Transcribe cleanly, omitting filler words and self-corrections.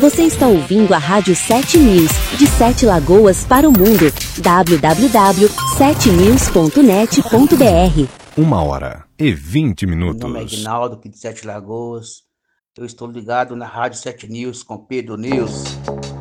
Você está ouvindo a Rádio 7 News, de 7 Lagoas para o mundo. www.7news.net.br 1h20. Meu nome é Aguinaldo, aqui de 7 Lagoas. Eu estou ligado na Rádio 7 News com Pedro News.